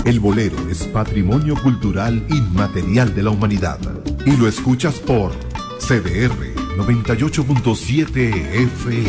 El bolero es patrimonio cultural inmaterial de la humanidad. Y lo escuchas por CDR 98.7 FM.